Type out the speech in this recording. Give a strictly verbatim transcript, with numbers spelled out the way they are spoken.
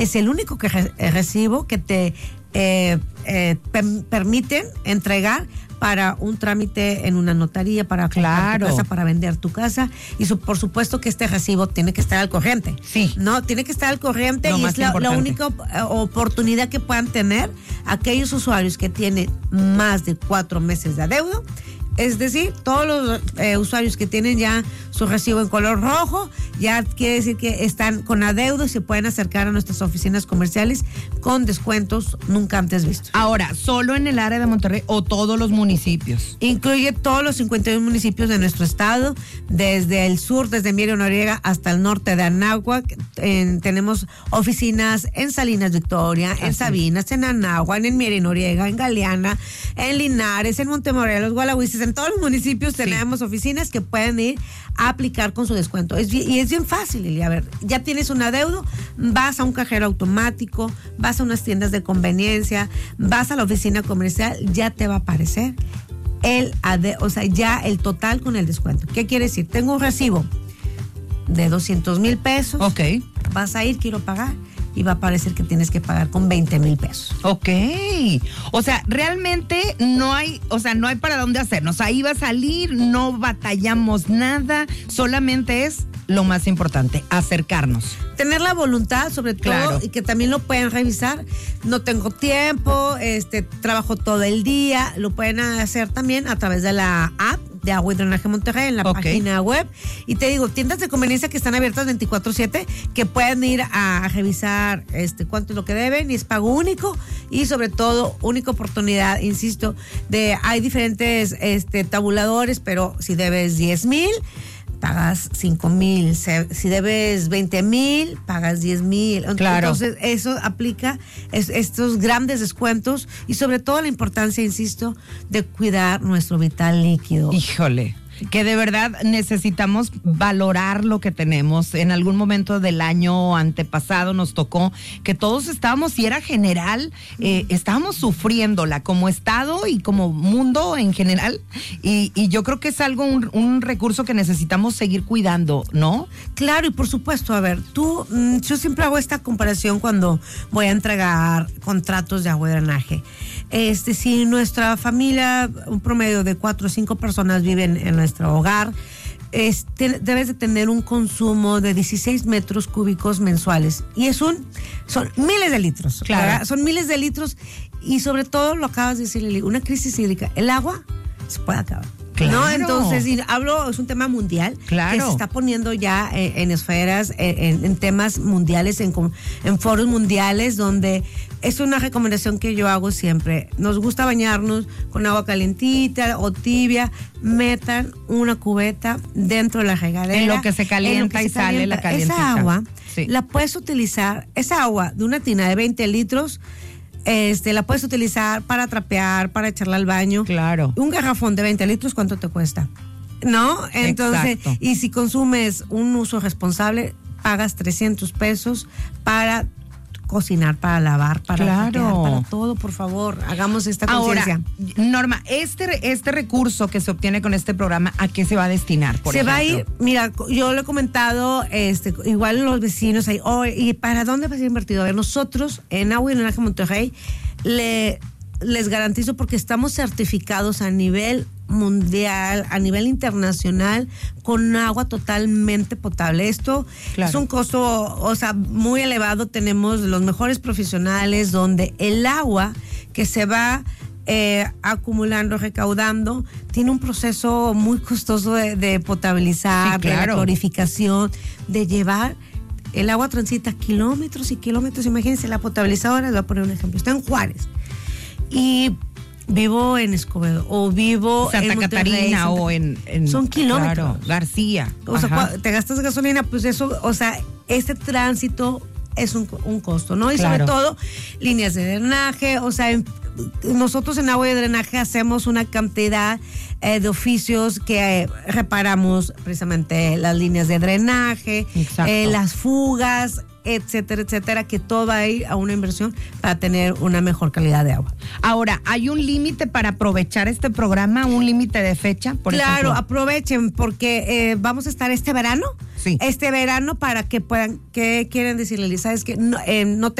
es el único que re- recibo que te eh, eh, per- permiten entregar para un trámite en una notaría, para comprar Claro. tu casa, para vender tu casa. Y su, por supuesto que este recibo tiene que estar al corriente. Sí. No, tiene que estar al corriente Lo y más es la, la importante. única op- eh, oportunidad que puedan tener aquellos usuarios que tienen más de cuatro meses de adeudo. Es decir, todos los eh, usuarios que tienen ya su recibo en color rojo, ya quiere decir que están con adeudo y se pueden acercar a nuestras oficinas comerciales con descuentos nunca antes vistos. Ahora, ¿solo en el área de Monterrey o todos los municipios? Incluye todos los cincuenta y uno municipios de nuestro estado, desde el sur, desde Mirio Noriega hasta el norte de Anáhuac. En- tenemos oficinas en Salinas Victoria, en Así Sabinas, en Anáhuac, en Mirio Noriega, en Galeana, en Linares, en Montemorelos, Gualahuises. En todos los municipios Sí. tenemos oficinas que pueden ir a aplicar con su descuento. Es bien- y es bien fácil, Lili. A ver, ya tienes un adeudo, vas a un cajero automático, vas a unas tiendas de conveniencia, vas a la oficina comercial, ya te va a aparecer el ade- o sea, ya el total con el descuento. ¿Qué quiere decir? Tengo un recibo de doscientos mil pesos. Ok. Vas a ir, quiero pagar, y va a aparecer que tienes que pagar con veinte mil pesos. Ok. O sea, realmente no hay, o sea, no hay para dónde hacernos. Ahí va a salir, no batallamos nada, solamente es lo más importante, acercarnos. Tener la voluntad, sobre todo, Claro. y que también lo pueden revisar. No tengo tiempo, este, trabajo todo el día. Lo pueden hacer también a través de la app de Agua y Drenaje Monterrey, en la Ok. página web. Y te digo, tiendas de conveniencia que están abiertas veinticuatro siete, que pueden ir a, a revisar este cuánto es lo que deben, y es pago único, y sobre todo, única oportunidad, insisto, de hay diferentes este, tabuladores, pero si debes diez mil, pagas cinco mil. Si debes veinte mil, pagas diez mil. Claro. Entonces, eso aplica es, estos grandes descuentos, y sobre todo la importancia, insisto, de cuidar nuestro vital líquido. Híjole, que de verdad necesitamos valorar lo que tenemos. En algún momento del año antepasado nos tocó que todos estábamos, y era general, eh, estábamos sufriéndola como Estado y como mundo en general. Y, y yo creo que es algo, un, un recurso que necesitamos seguir cuidando, ¿no? Claro, y por supuesto, a ver, tú, mm, yo siempre hago esta comparación cuando voy a entregar contratos de agua y drenaje. Este, si nuestra familia, un promedio de cuatro o cinco personas viven en nuestro hogar, este, debes de tener un consumo de dieciséis metros cúbicos mensuales. Y es un, son miles de litros. Claro. ¿verdad? Son miles de litros, y sobre todo, lo acabas de decir, Lili, una crisis hídrica. El agua se puede acabar. Claro. ¿No? Entonces, y hablo, es un tema mundial, Claro. que se está poniendo ya en, en esferas, en, en temas mundiales, en, en foros mundiales, donde es una recomendación que yo hago siempre. Nos gusta bañarnos con agua calientita o tibia. Metan una cubeta dentro de la regadera. En lo que se calienta en lo que y se sale la calientita. Esa agua Sí. la puedes utilizar, esa agua de una tina de veinte litros, este, la puedes utilizar para trapear, para echarla al baño. Claro. Un garrafón de veinte litros, ¿cuánto te cuesta? ¿No? Entonces, Exacto. y si consumes un uso responsable, pagas trescientos pesos para cocinar, para lavar, para Claro. trapear, para todo. Por favor, hagamos esta Ahora, conciencia. Norma, este, este recurso que se obtiene con este programa, ¿a qué se va a destinar? Por se va a ir, ejemplo? mira, yo lo he comentado, este, igual los vecinos ahí, oh, ¿y para dónde va a ser invertido? A ver, nosotros en Agua y Drenaje Monterrey le, les garantizo, porque estamos certificados a nivel mundial, a nivel internacional, con agua totalmente potable. Esto Claro. es un costo, o sea, muy elevado. Tenemos los mejores profesionales, donde el agua que se va eh, acumulando, recaudando, tiene un proceso muy costoso de, de potabilizar, Sí, claro. de la clorificación, de llevar. El agua transita kilómetros y kilómetros. Imagínense, la potabilizadora, les voy a poner un ejemplo, está en Juárez, y vivo en Escobedo, o vivo Santa en Monterrey, Catarina Santa- o en, en- Son kilómetros. Claro, García. O sea, Ajá. cua- te gastas gasolina, pues eso, o sea, este tránsito es un, un costo, ¿no? Y Claro. sobre todo, líneas de drenaje, o sea, en- nosotros en Agua y Drenaje hacemos una cantidad eh, de oficios que eh, reparamos precisamente las líneas de drenaje, Exacto. eh, las fugas, etcétera, etcétera, que todo va a ir a una inversión para tener una mejor calidad de agua. Ahora, ¿hay un límite para aprovechar este programa? ¿Un límite de fecha? Por claro, ejemplo? aprovechen porque eh, vamos a estar este verano. Sí. Este verano para que puedan, ¿qué quieren decirle, Liz? ¿Sabes que no, eh, no